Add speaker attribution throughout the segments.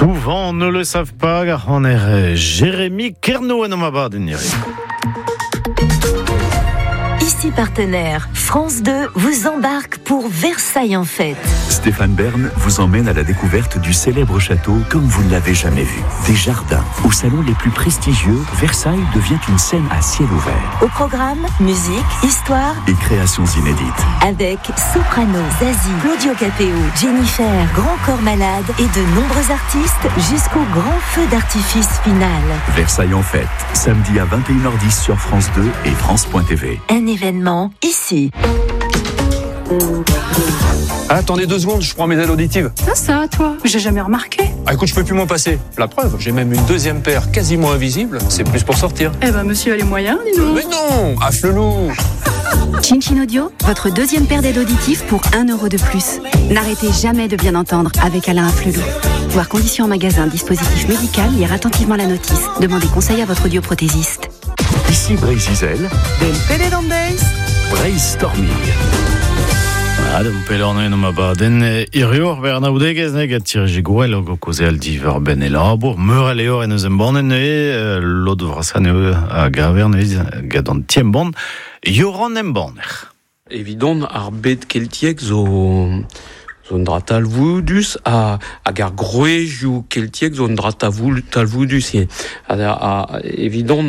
Speaker 1: Souvent, ne le savent pas, car on est Jérémy Kernou et Nomabad.
Speaker 2: Ici partenaire, France 2 vous embarque pour Versailles en fête.
Speaker 3: Stéphane Bern vous emmène à la découverte du célèbre château comme vous ne l'avez jamais vu. Des jardins, aux salons les plus prestigieux, Versailles devient une scène à ciel ouvert.
Speaker 2: Au programme, musique, histoire
Speaker 3: et créations inédites.
Speaker 2: Avec Soprano, Zazie, Claudio Capéo, Jennifer, Grand Corps Malade et de nombreux artistes jusqu'au grand feu d'artifice final.
Speaker 3: Versailles en fête, samedi à 21h10 sur France 2 et France.tv.
Speaker 2: Un événement ici.
Speaker 4: Attendez 2 secondes, je prends mes ailes auditives.
Speaker 5: Ça, toi, j'ai jamais remarqué.
Speaker 4: Ah, écoute, je peux plus m'en passer. La preuve, j'ai même une deuxième paire quasiment invisible. C'est plus pour sortir.
Speaker 5: Eh ben, monsieur a les moyens, dis donc.
Speaker 4: Mais non, afflelou.
Speaker 6: Chin Audio, votre deuxième paire d'aides auditives pour 1 € de plus. N'arrêtez jamais de bien entendre avec Alain Afflelou. Voir conditions en magasin, dispositif médical, lire attentivement la notice. Demandez conseil à votre audioprothésiste.
Speaker 3: Ici Brésil, Brainstorming.
Speaker 1: Adam pelorne Nomabaden irior bernaudegez negat tirjiguel gokozel diver ben elabor meuraleor en zembonen e lod vrasan a gavernez gadon tiembon yoron emboner.
Speaker 7: Évident arbet keltiek zo talvudus a gar groeju keltiek zo talvudus évident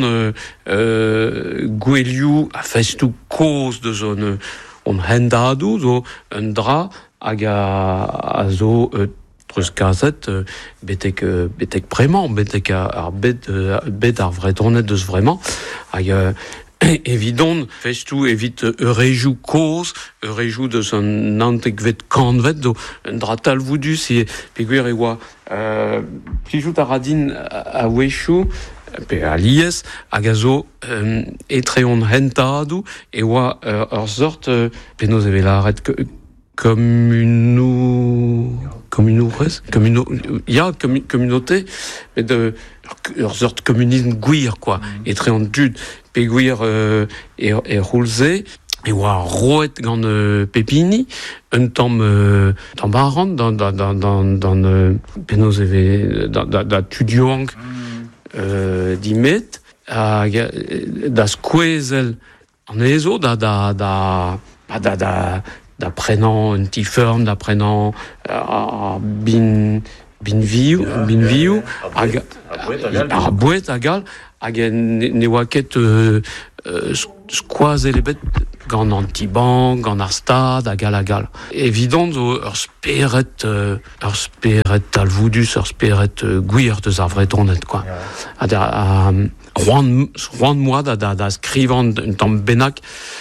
Speaker 7: gweliu a festu cause de zone on hendadu zo un dra hag a zo truskazet betek vraiment betek ar bet ar vretornet deus vraiment hag évident festu evit eurejou cause eurejou de son nantekvet kanvet do un dra talvudus e peguer e oa plijout a radin a wechou pe a lies hag a zo etreon hentadou e oa ur sort penaos e velaret communauté mais de ur sort communisme gwir quoi etreon dud pe gwir e roulze et oa roet gant pepini un tamm baran dans penaos e ve da tudioank dimet da skouezel an ezo da prenant un tifern da prenant bin viu a bouet a gal hag ne oa ket skoazel ebet gant antibank gant ar stad a gal évident zo ur speret talvudus ur speret gwir deus ar vretornet quoi roan moad da skrivant un tamm bennak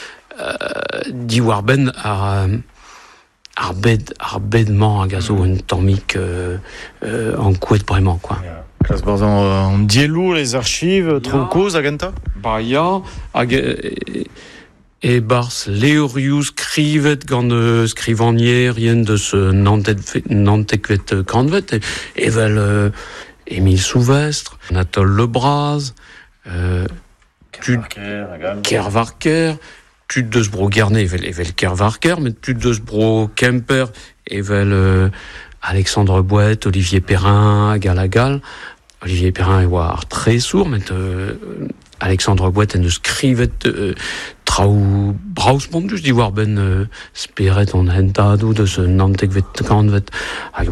Speaker 7: diwar ben ar bedman hag a zo un tammik an kouet bremañ quoi.
Speaker 1: Klas barzan an dielou les archives tro koz agenta?
Speaker 7: Ba ya hag e bars leoriou skrivet gant skrivanier rien de ce nantekvet kanvet evel Émile Souvestre, Anatole Lebras, Kervarker, tud deus bro Garnet evel Kervarker, mais tud deus bro Kemper evel Alexandre Bouet, Olivier Perrin, Galagal. Olivier Perrin e oa ar tre sourd, mais Alexandre Bouet en eus skrivet traoù brausmondus diwar ben speret on hentadou de ce nantekvet kanvet hag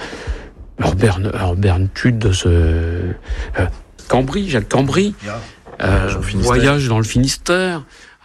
Speaker 7: Bern tud de ce Cambry, Jacques Cambry, voyage dans le Finistère.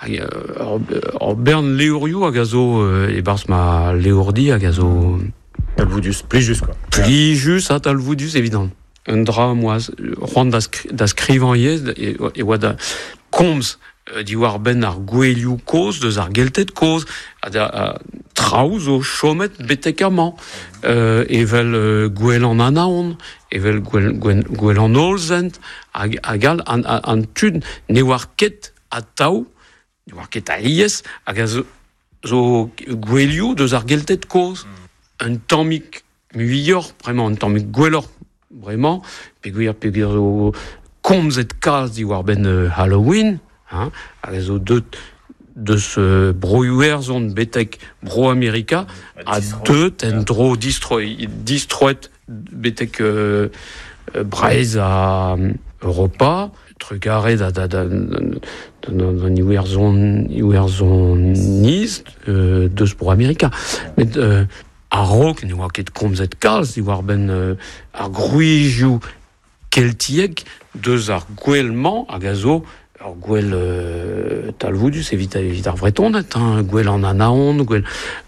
Speaker 7: Bern Léoriou hag a zo e bars ma Léordi hag a zo
Speaker 1: Talvudus, plijus quoi.
Speaker 7: Plijus a talvudus évident. Un dra moi roan da skrivaniez e oa da komz diwar ben ar gweliou koz deus ar geltet koz traoù zo chomet betek amañ evel gwell an anaon evel gwell an olzent hag an tud ne war ket a taou ne war ket a ies hag a zo gweliou deus ar geltet koz un tammik muior vraiment un tammik gwellor vraiment peguir zo komzet kalz diwar ben Halloween hag a zo de ce broiouerzon betek bro Amerika a deut en dro distroet betek Braise à Europa, trugaré d'un iwerzon Nice, deus pour Amerika. Mais a rok, ne oa ket komzet kalz, war ben ar gruijoù keltieg, deus ar gwellman, hag a zo, ar gwell talvoudus, evit ar vretonet, gwell an anaon, gwell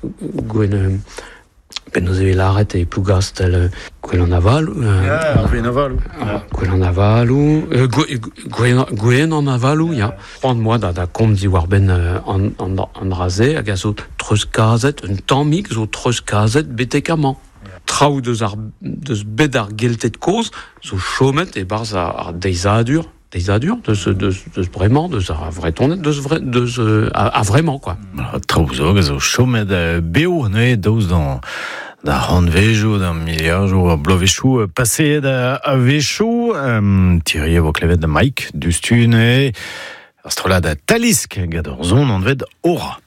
Speaker 7: ben eus evit l'arret e plougaz tel gwell an aval, gwell an avalou, gwen an avalou, ya. C'hoant moa da komz war ben an raze, hag a zo treuz kazet, un tammig zo treuz kazet betekamañ. Traoù deus bet ar geltet koz, zo chomet e barz ar deizadur, deus bremañ, deus ar vretonet, deus a vremañ, quoi.
Speaker 1: Traoù zo chomet beo, ne, daouz da ranvejoù, da miliarjoù, blovechou, paseet a vechou, tiriez vo klevet da Mike, dustun, astrolad a talisk, gad ur zon an ved ora.